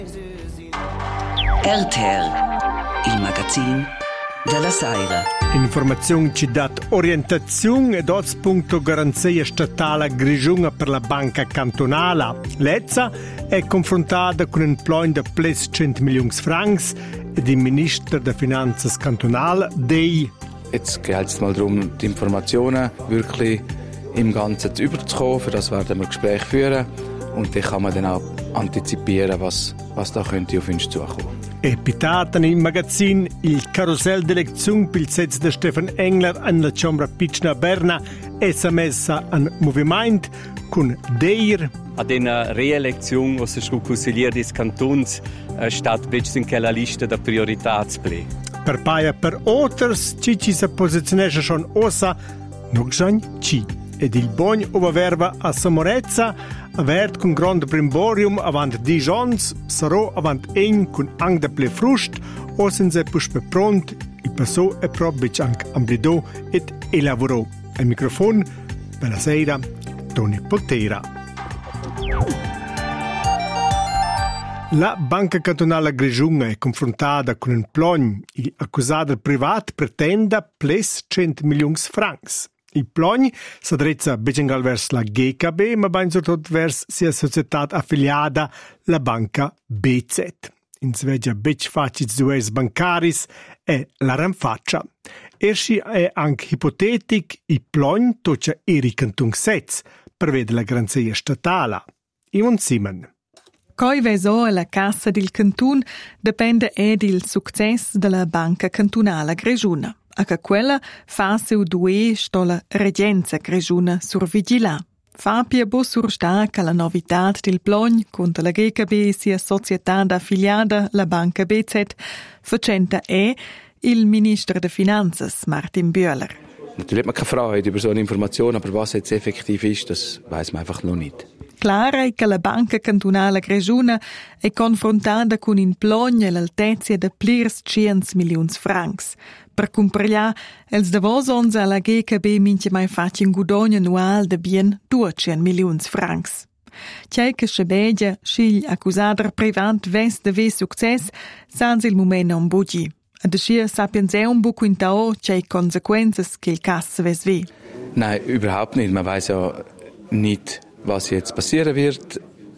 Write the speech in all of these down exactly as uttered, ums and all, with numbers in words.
R T R, il magazin della Saira. Informazione ci dat orientazione ed oz punto garanzia statale grigiunga per la banca cantonala. Lezza è confrontata con un plan di ples cent milioni francs ed il ministro der Finanzas cantonal dei. Jetzt geht es mal darum, die Informationen wirklich im Ganzen zu überzukommen. Für das werden wir Gespräche führen und dann kann man dann auch antizipieren, was, was da könnte auf uns zukommen. E pitata nel magazin il carousel d'elezione per il sez de Stefan Engler alla Ciambra Picna Berna è messa in movimento con Deir. Ad una rielezione, o se consigliere des Kantons, stat plötzlich in quella lista da Prioritätsplay. Per paia per others, ci ci si posizionesce schon ossa, no gżań ci. Ed il bogn oververva a Samorezza, avert con grande brimborium avant Dijons, sarò avant ein con ang de ple frust, o senza puspe pront, i passò e probic anc amblidò et elavorò. Al microfon, per la sera, Tony Potera. La Banca Cantonale Grigiunga è confrontata con un plan. Il accusato privat pretende ples cent milioni francs. Il plan s'adrezza becengal vers la G K B, ma ben soprattutto vers sia società affiliata, la Banca B Z. In svegia bec facis dues bancaris è la ranfaccia. Ersci è anche ipotetic il plan toccia eri canton sez, prevede la garanzia statale. Ivan Simon. Coi veso la cassa del cantun dipende ed il successo della Banca Cantonale Grigiuna. A che quella fa seu due sto la regenza grigiuna survigila. Fa pia bo sursta che la novità del plan contro la G K B sia società affiliata la Banca B Z facenta è il Ministro der Finanzas Martin Bühler. Natürlich hat man keine Freude über so eine Information, aber was jetzt effektiv ist, das weiß man einfach noch nicht. Clara è che la Banca Cantonale Grigiuna è confrontata con un plan all'altezza di plirs cent milioni francs. Per comprare, els davosons alla G K B mince mai facin gudogno annual de bien duecent milioni francs. C'è che scebegia scigl accusader privat ves de ve success sans il moment non bugi. Ad ascia sapiens è un buco in tao c'è consequences che il casse ves ve. Nein, überhaupt nicht. Man weiß ja nicht, was jetzt passieren wird.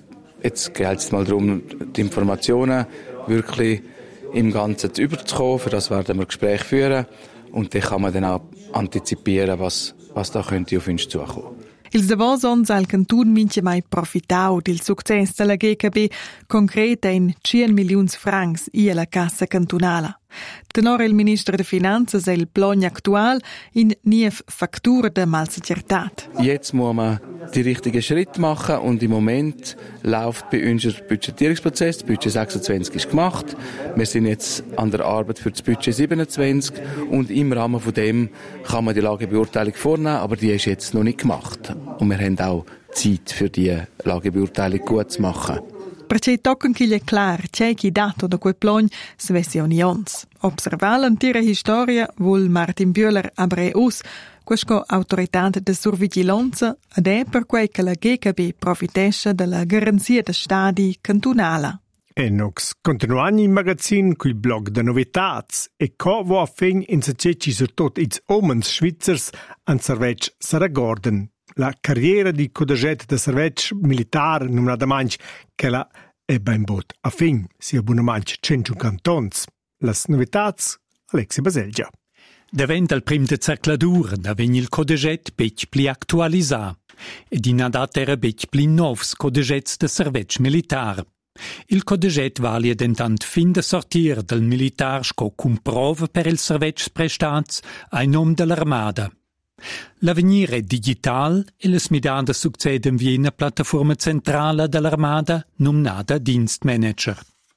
Jetzt geht es mal darum, die Informationen wirklich im Ganzen zu überzukommen. Für das werden wir Gespräche führen und dann kann man dann auch antizipieren, was, was da könnte auf uns zukommen. Ils davosons al cantun mince mai profitau del success della G K B concreta in cent milioni francs ia la cassa cantonala. Tenor il Ministro der Finanzas il plan aktual in nief Faktur de Malsichertat. Jetzt muss man die richtigen Schritte machen und im Moment läuft bei uns der Budgetierungsprozess. Das Budget sechsundzwanzig ist gemacht. Wir sind jetzt an der Arbeit für das Budget siebenundzwanzig und im Rahmen von dem kann man die Lagebeurteilung vornehmen, aber die ist jetzt noch nicht gemacht. Und wir haben auch Zeit für die Lagebeurteilung gut zu machen. Perché toccano che gli è clar c'è chi dato da quel plan svesse unions. Observar l'antica storia vuol Martin Bühler abre us questa autorità de survigilanza ed è per quei che la G K B profitesce della garanzia de stadi cantonala. E nox continuano in magazin col blog de novitats e co vo a fin in se ceci sur tot its omens schwitzers an servec saragorden. La carriera di codaget de servec militar numna da manch che la è ben bot a fin sia buna manch cento cantons. Las novitats Alexi Baselgia. Davent al prim de cercladur da vegn il codaget bec pli actualisà ed in adat era bec pli novs codagets de servec militar. Il codaget valia dentant fin de sortir del militar sco cum prova per il servec prestats ai nom dell'armada. L'avenir è digital e le smidade succeden via una piattaforma centrale dell'armada nominata Dienstmanager.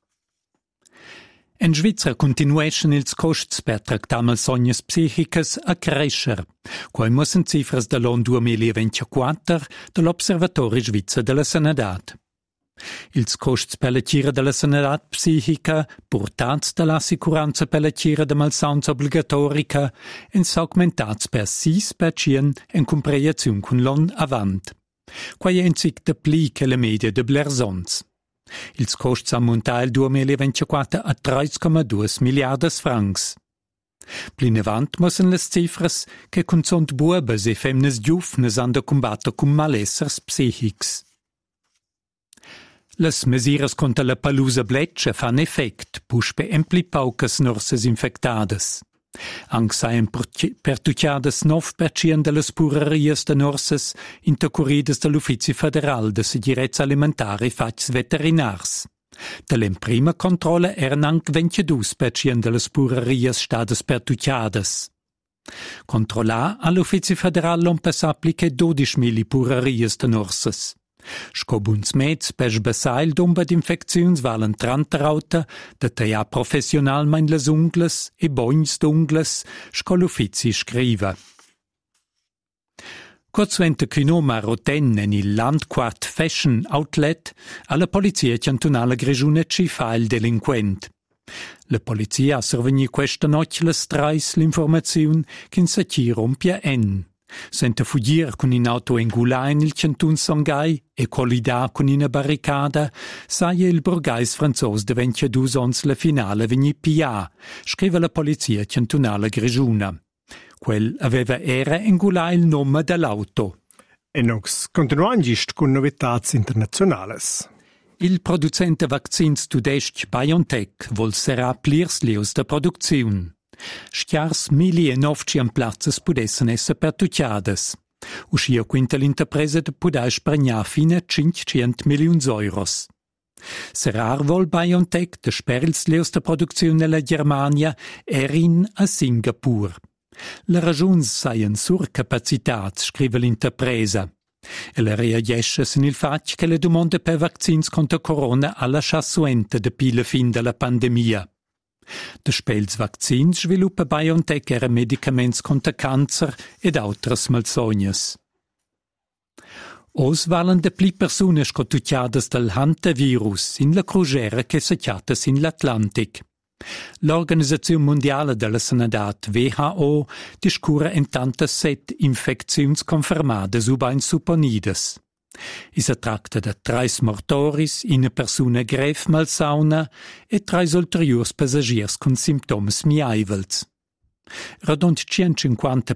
In Svizzera continueschen ils costs per tractar malsognas psichicas a crescer, quai mussen cifras dall'anno duemilaventiquattro dell'Observatori Svizzer della Sanità. Ils costs per la cura della sanità psichica, portats dall'assicuranza per la cura de malsans obbligatorica, en segmentats per sis per cent in comparazione con l'anno avant. Quai enzig de pli che le media de blersons. Ils costs ammonta il duemilaventiquattro a tre komma due miliardas francs. Plinavant mussen las cifras che consont buobas e femnas giufnas han da combattere con malessers psichics. Las mesiras contra la palusa bleccia fan effect, puspe empli paucas norsas infectadas. Anc saien pertucciadas nov per cent de las purerias de norsas intercurridas dall'Uffizi Federal de Segirezza Alimentare e Fatgs Veterinars. Dall'emprima controlla eran anc ventidue per cent de las purerias stadas pertucciadas. Controllà all'Uffizi Federal non per s'applica dodici mila purerias de norsas. Scobuns mezz per sbassail d'omba d'infecziuns valen trenta rauta, da taia professionalmein las unglas e bogns d'unglas, sco l'uffizi scriva. Kurzvente Kynoma Roten en il Landquart Fashion Outlet alla polizia cantonala Grischuna ci fa il delinquent. La polizia ha survegni questa notte las trais l'informaziun che sa chi rompia en. Senta fuggir con in auto engulà in il cantun Songhai e collidà con una barricada, saia il borghais franzos de ventidue ons la finale vegni pia, scrive la polizia cantonala Grischuna. Quel aveva era engulà il nome dell'auto. E nox continuangist con novetats internazionales. Il producente vaccins tudesc BioNTech vol serà plirs lius da produziun. Schiars mili e novcien plazzas pudessen esser pertucciadas. Uscia quinta l'interpresa de pudai spregnar fina cinquecento milions euros. Serar vol BioNTech de sperils lius da produziun nella Germania erin a Singapur. La ragiuns saien surcapacitats, scrive l'interpresa. E la reagesces in il fac che le domande per vaccins contra corona alla chassuenta depi la fin della pandemia. De spels vaccins sviluppa BioNTech era medicaments contra cancer ed autras malsognas. Os valen de pli persunas cotucciadas dal hantavirus in la crugera che secchiatas in l'Atlantic. L'Organizzazione Mondiale della Sanadat W H O discura intanto set infecziuns confermade subain supponidas. Isa tracta da trais mortoris, ina persuna grev malsauna e trais ulteriors passagiers con simptoms miaivels. Radont centocinquanta